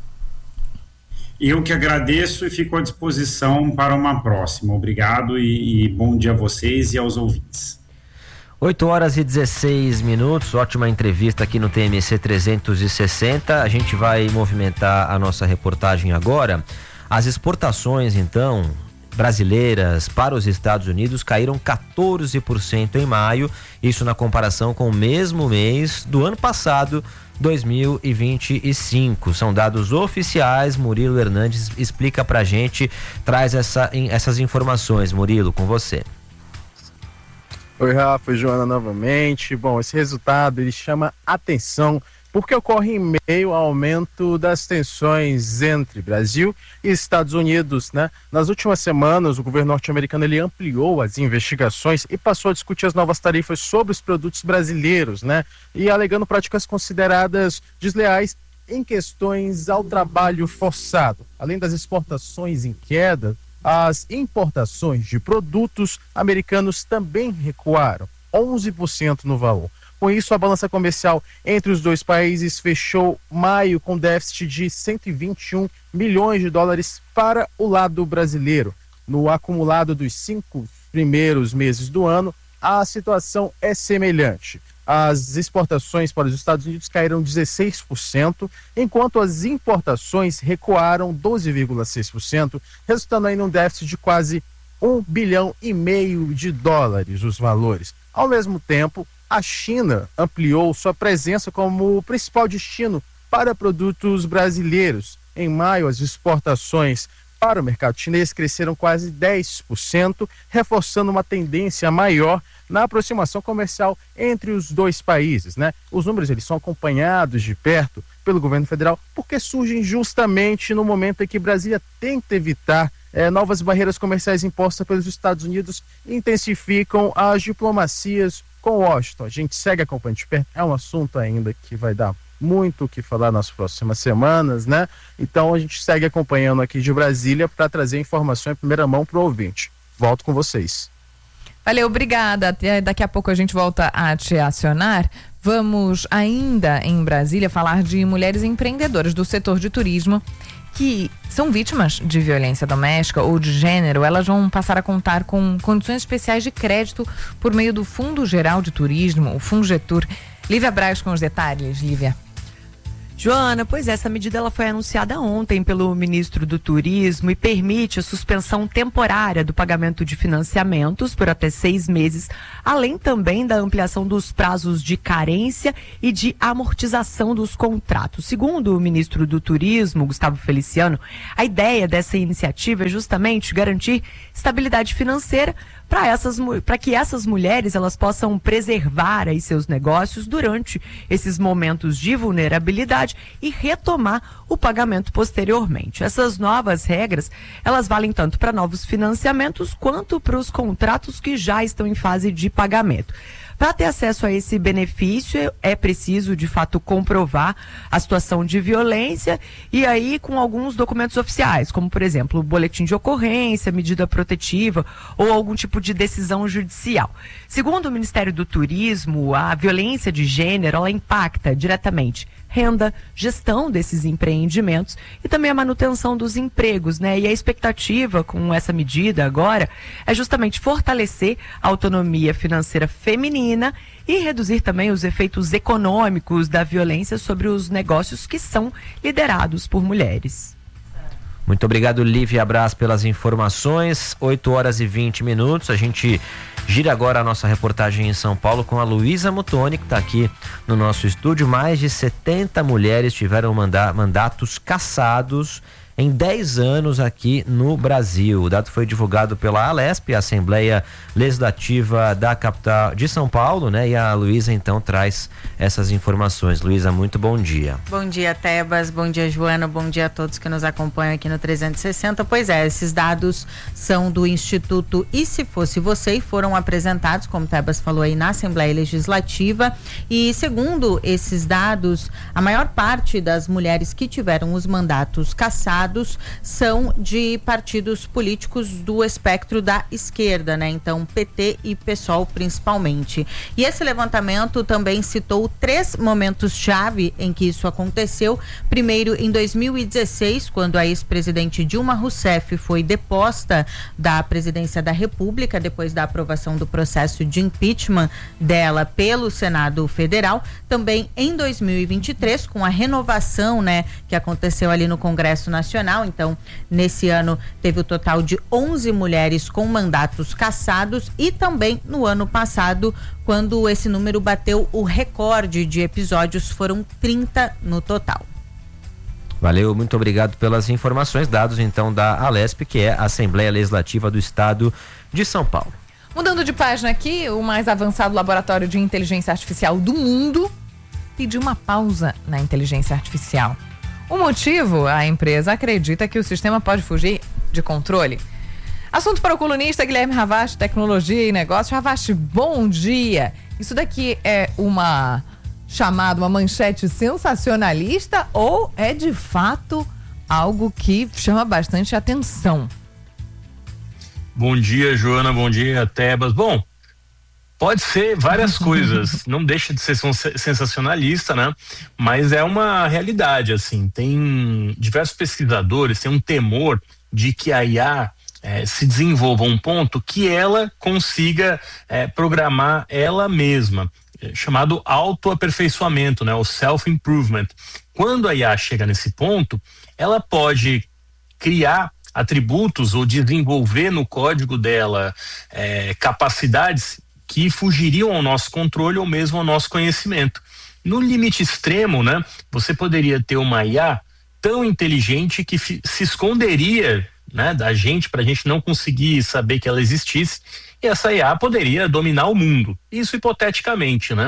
Eu que agradeço e fico à disposição para uma próxima. Obrigado e bom dia a vocês e aos ouvintes. 8h16, ótima entrevista aqui no TMC 360. A gente vai movimentar a nossa reportagem agora. As exportações, então, brasileiras para os Estados Unidos caíram 14% em maio, isso na comparação com o mesmo mês do ano passado, 2025. São dados oficiais. Murilo Hernandes explica pra gente, traz essas informações. Murilo, com você. Oi, Rafa e Joana novamente. Bom, esse resultado ele chama atenção porque ocorre em meio ao aumento das tensões entre Brasil e Estados Unidos, né? Nas últimas semanas, o governo norte-americano ele ampliou as investigações e passou a discutir as novas tarifas sobre os produtos brasileiros, né? E alegando práticas consideradas desleais em questões ao trabalho forçado. Além das exportações em queda, as importações de produtos americanos também recuaram 11% no valor. Com isso, a balança comercial entre os dois países fechou maio com déficit de 121 milhões de dólares para o lado brasileiro. No acumulado dos 5 primeiros meses do ano, a situação é semelhante. As exportações para os Estados Unidos caíram 16%, enquanto as importações recuaram 12,6%, resultando aí num déficit de quase 1,5 bilhão de dólares os valores. Ao mesmo tempo, a China ampliou sua presença como principal destino para produtos brasileiros. Em maio, as exportações para o mercado chinês cresceram quase 10%, reforçando uma tendência maior na aproximação comercial entre os dois países, né? Os números eles são acompanhados de perto pelo governo federal porque surgem justamente no momento em que Brasília tenta evitar novas barreiras comerciais impostas pelos Estados Unidos e intensificam as diplomacias com Washington. A gente segue acompanhando de perto, é um assunto ainda que vai dar muito o que falar nas próximas semanas, né? Então a gente segue acompanhando aqui de Brasília para trazer informação em primeira mão para o ouvinte. Volto com vocês. Valeu, obrigada. Até daqui a pouco a gente volta a te acionar. Vamos ainda em Brasília falar de mulheres empreendedoras do setor de turismo que são vítimas de violência doméstica ou de gênero. Elas vão passar a contar com condições especiais de crédito por meio do Fundo Geral de Turismo, o Fungetur. Lívia Braz com os detalhes. Lívia. Joana, pois essa medida ela foi anunciada ontem pelo ministro do Turismo e permite a suspensão temporária do pagamento de financiamentos por até 6 meses, além também da ampliação dos prazos de carência e de amortização dos contratos. Segundo o ministro do Turismo, Gustavo Feliciano, a ideia dessa iniciativa é justamente garantir estabilidade financeira para que essas mulheres elas possam preservar aí seus negócios durante esses momentos de vulnerabilidade e retomar o pagamento posteriormente. Essas novas regras, elas valem tanto para novos financiamentos quanto para os contratos que já estão em fase de pagamento. Para ter acesso a esse benefício, é preciso, de fato, comprovar a situação de violência e aí com alguns documentos oficiais, como, por exemplo, o boletim de ocorrência, medida protetiva ou algum tipo de decisão judicial. Segundo o Ministério do Turismo, a violência de gênero, ela impacta diretamente renda, gestão desses empreendimentos e também a manutenção dos empregos, né? E a expectativa com essa medida agora é justamente fortalecer a autonomia financeira feminina e reduzir também os efeitos econômicos da violência sobre os negócios que são liderados por mulheres. Muito obrigado, Lívia Braz, pelas informações. 8h20. A gente gira agora a nossa reportagem em São Paulo com a Luísa Mutoni, que está aqui no nosso estúdio. Mais de 70 mulheres tiveram mandatos cassados em 10 anos aqui no Brasil. O dado foi divulgado pela Alesp, a Assembleia Legislativa da capital de São Paulo, né? E a Luísa então traz essas informações. Luísa, muito bom dia. Bom dia, Tebas, bom dia, Joana, bom dia a todos que nos acompanham aqui no 360. Pois é, esses dados são do Instituto E Se Fosse Você e foram apresentados, como Tebas falou aí, na Assembleia Legislativa. E segundo esses dados, a maior parte das mulheres que tiveram os mandatos cassados são de partidos políticos do espectro da esquerda, né? Então, PT e PSOL principalmente. E esse levantamento também citou 3 momentos-chave em que isso aconteceu. Primeiro, em 2016, quando a ex-presidente Dilma Rousseff foi deposta da presidência da República, depois da aprovação do processo de impeachment dela pelo Senado Federal. Também em 2023, com a renovação, né, que aconteceu ali no Congresso Nacional. Então, nesse ano teve o total de 11 mulheres com mandatos cassados e também no ano passado, quando esse número bateu o recorde de episódios, foram 30 no total. Valeu, muito obrigado pelas informações, dados então da Alesp, que é a Assembleia Legislativa do Estado de São Paulo. Mudando de página aqui, o mais avançado laboratório de inteligência artificial do mundo pediu uma pausa na inteligência artificial. O motivo? A empresa acredita que o sistema pode fugir de controle. Assunto para o colunista Guilherme Ravast, Tecnologia e Negócios. Ravast, bom dia. Isso daqui é uma manchete sensacionalista ou é de fato algo que chama bastante atenção? Bom dia, Joana. Bom dia, Tebas. Bom, pode ser várias coisas, não deixa de ser sensacionalista, né? Mas é uma realidade, assim, tem diversos pesquisadores, tem um temor de que a IA se desenvolva a um ponto que ela consiga programar ela mesma, chamado autoaperfeiçoamento, né? O self-improvement. Quando a IA chega nesse ponto, ela pode criar atributos ou desenvolver no código dela capacidades que fugiriam ao nosso controle ou mesmo ao nosso conhecimento. No limite extremo, né, você poderia ter uma IA tão inteligente que se esconderia né, da gente, pra gente não conseguir saber que ela existisse, e essa IA poderia dominar o mundo. Isso hipoteticamente, né?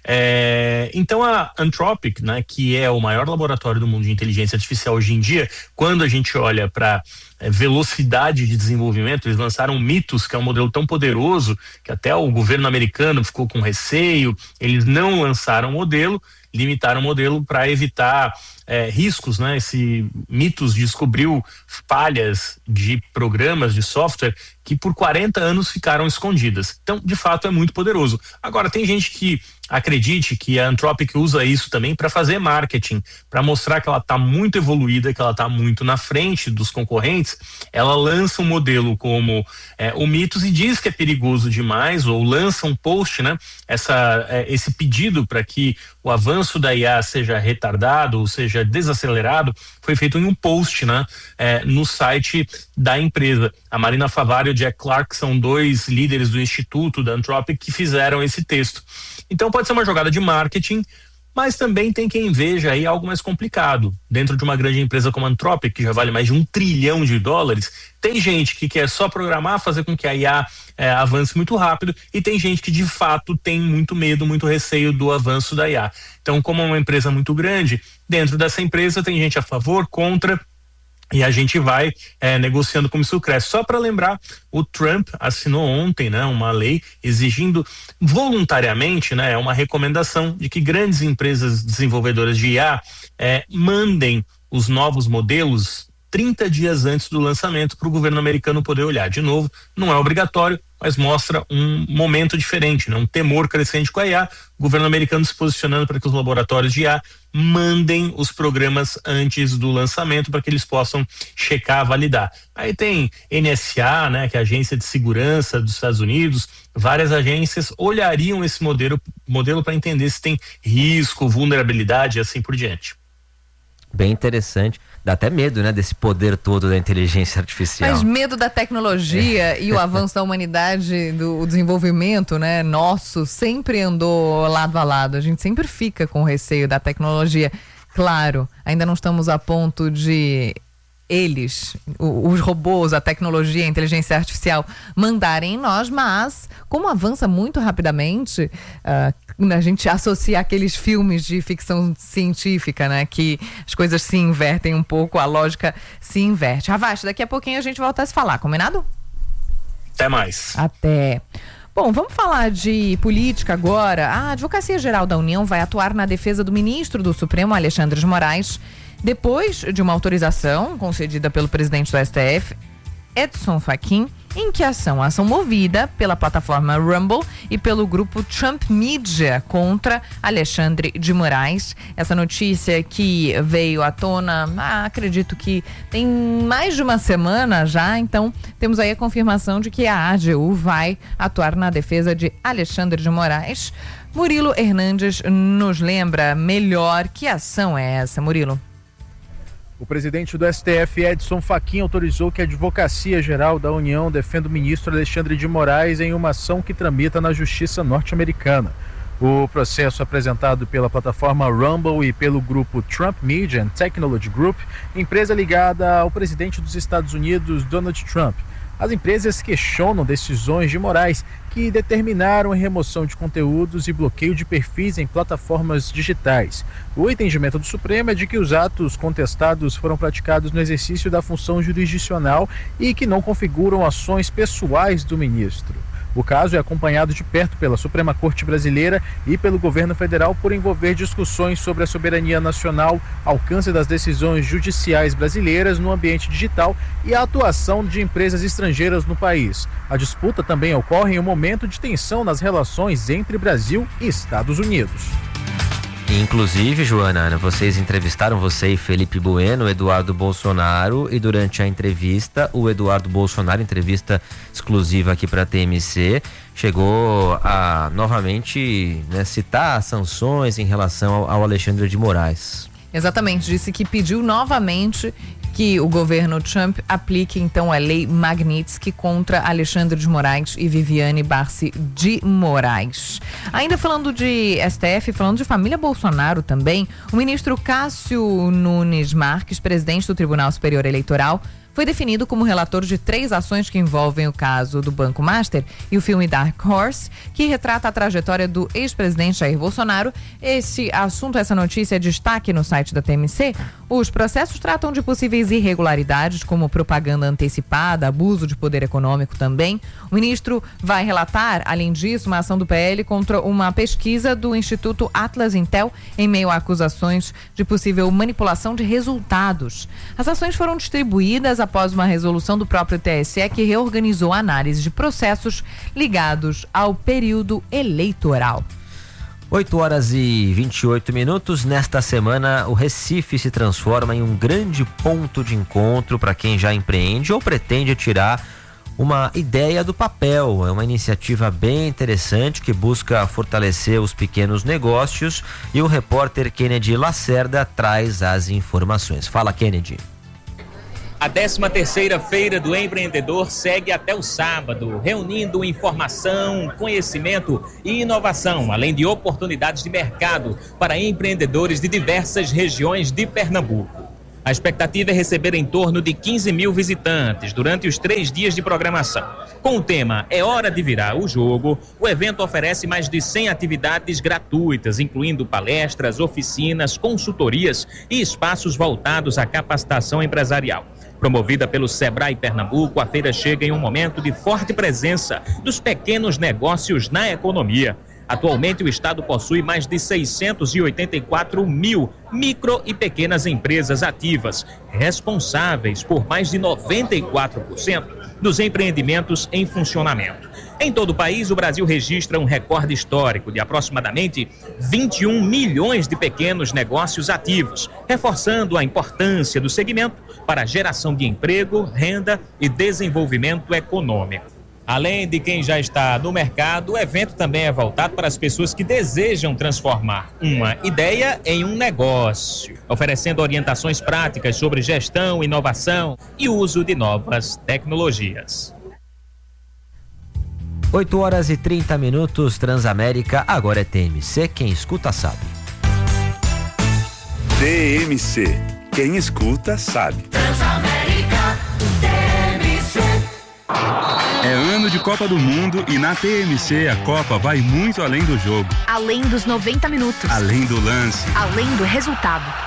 Então a Anthropic, né, que é o maior laboratório do mundo de inteligência artificial hoje em dia, quando a gente olha para velocidade de desenvolvimento, eles lançaram Mythos, que é um modelo tão poderoso que até o governo americano ficou com receio. Eles não lançaram o modelo, limitaram o modelo para evitar riscos, né? Esse Mythos descobriu falhas de programas de software que por 40 anos ficaram escondidas. Então, de fato, é muito poderoso. Agora, tem gente que acredite que a Anthropic usa isso também para fazer marketing, para mostrar que ela está muito evoluída, que ela está muito na frente dos concorrentes. Ela lança um modelo como o Mythos e diz que é perigoso demais, ou lança um post, né? Esse pedido para que o avanço da IA seja retardado, ou seja, desacelerado, foi feito em um post, né? No site da empresa. A Marina Favari e o Jack Clark são dois líderes do instituto da Anthropic que fizeram esse texto. Então pode ser uma jogada de marketing, mas também tem quem veja aí algo mais complicado. Dentro de uma grande empresa como a Anthropic, que já vale mais de $1 trilhão, tem gente que quer só programar, fazer com que a IA avance muito rápido, e tem gente que de fato tem muito medo, muito receio do avanço da IA. Então, como é uma empresa muito grande, dentro dessa empresa tem gente a favor, contra, e a gente vai negociando como isso cresce. Só para lembrar, o Trump assinou ontem, né, uma lei exigindo voluntariamente, né, uma recomendação de que grandes empresas desenvolvedoras de IA mandem os novos modelos 30 dias antes do lançamento para o governo americano poder olhar. De novo, não é obrigatório, mas mostra um momento diferente, né? Um temor crescente com a IA, o governo americano se posicionando para que os laboratórios de IA mandem os programas antes do lançamento para que eles possam checar, validar. Aí tem NSA, né, que é a Agência de Segurança dos Estados Unidos, várias agências olhariam esse modelo para entender se tem risco, vulnerabilidade e assim por diante. Bem interessante. Dá até medo, né, desse poder todo da inteligência artificial. Mas medo da tecnologia e o avanço da humanidade, do desenvolvimento, né, nosso, sempre andou lado a lado. A gente sempre fica com receio da tecnologia. Claro, ainda não estamos a ponto de eles, os robôs, a tecnologia, a inteligência artificial mandarem em nós, mas como avança muito rapidamente, a gente associa aqueles filmes de ficção científica, né, que as coisas se invertem um pouco, a lógica se inverte. Ravasti, daqui a pouquinho a gente volta a se falar, combinado? Até mais. Até. Bom, vamos falar de política agora. A Advocacia Geral da União vai atuar na defesa do ministro do Supremo, Alexandre de Moraes, depois de uma autorização concedida pelo presidente do STF, Edson Fachin, em que a ação movida pela plataforma Rumble e pelo grupo Trump Media contra Alexandre de Moraes. Essa notícia que veio à tona, acredito que tem mais de uma semana já, então temos aí a confirmação de que a AGU vai atuar na defesa de Alexandre de Moraes. Murilo Hernandes nos lembra melhor que ação é essa, Murilo. O presidente do STF, Edson Fachin, autorizou que a Advocacia Geral da União defenda o ministro Alexandre de Moraes em uma ação que tramita na Justiça norte-americana. O processo apresentado pela plataforma Rumble e pelo grupo Trump Media and Technology Group, empresa ligada ao presidente dos Estados Unidos, Donald Trump. As empresas questionam decisões de Moraes que determinaram a remoção de conteúdos e bloqueio de perfis em plataformas digitais. O entendimento do Supremo é de que os atos contestados foram praticados no exercício da função jurisdicional e que não configuram ações pessoais do ministro. O caso é acompanhado de perto pela Suprema Corte Brasileira e pelo governo federal por envolver discussões sobre a soberania nacional, alcance das decisões judiciais brasileiras no ambiente digital e a atuação de empresas estrangeiras no país. A disputa também ocorre em um momento de tensão nas relações entre Brasil e Estados Unidos. Inclusive, Joana, vocês entrevistaram, você e Felipe Bueno, Eduardo Bolsonaro, e durante a entrevista, o Eduardo Bolsonaro, entrevista exclusiva aqui para a TMC, chegou a novamente, né, citar sanções em relação ao Alexandre de Moraes. Exatamente, disse que pediu novamente que o governo Trump aplique então a lei Magnitsky contra Alexandre de Moraes e Viviane Barci de Moraes. Ainda falando de STF, falando de família Bolsonaro também, o ministro Cássio Nunes Marques, presidente do Tribunal Superior Eleitoral, foi definido como relator de 3 ações que envolvem o caso do Banco Master e o filme Dark Horse, que retrata a trajetória do ex-presidente Jair Bolsonaro. Esse assunto, essa notícia é destaque no site da TMC. Os processos tratam de possíveis irregularidades, como propaganda antecipada, abuso de poder econômico também. O ministro vai relatar, além disso, uma ação do PL contra uma pesquisa do Instituto Atlas Intel em meio a acusações de possível manipulação de resultados. As ações foram distribuídas após uma resolução do próprio TSE que reorganizou a análise de processos ligados ao período eleitoral. 8h28. Nesta semana, o Recife se transforma em um grande ponto de encontro para quem já empreende ou pretende tirar uma ideia do papel. É uma iniciativa bem interessante que busca fortalecer os pequenos negócios e o repórter Kennedy Lacerda traz as informações. Fala, Kennedy. A 13ª Feira do Empreendedor segue até o sábado, reunindo informação, conhecimento e inovação, além de oportunidades de mercado para empreendedores de diversas regiões de Pernambuco. A expectativa é receber em torno de 15 mil visitantes durante os 3 dias de programação. Com o tema É Hora de Virar o Jogo, o evento oferece mais de 100 atividades gratuitas, incluindo palestras, oficinas, consultorias e espaços voltados à capacitação empresarial. Promovida pelo Sebrae Pernambuco, a feira chega em um momento de forte presença dos pequenos negócios na economia. Atualmente, o estado possui mais de 684 mil micro e pequenas empresas ativas, responsáveis por mais de 94% dos empreendimentos em funcionamento. Em todo o país, o Brasil registra um recorde histórico de aproximadamente 21 milhões de pequenos negócios ativos, reforçando a importância do segmento para a geração de emprego, renda e desenvolvimento econômico. Além de quem já está no mercado, o evento também é voltado para as pessoas que desejam transformar uma ideia em um negócio, oferecendo orientações práticas sobre gestão, inovação e uso de novas tecnologias. 8h30, Transamérica, agora é TMC, quem escuta sabe. TMC, quem escuta sabe. Transamérica, TMC. É ano de Copa do Mundo e na TMC a Copa vai muito além do jogo. Além dos 90 minutos. Além do lance. Além do resultado.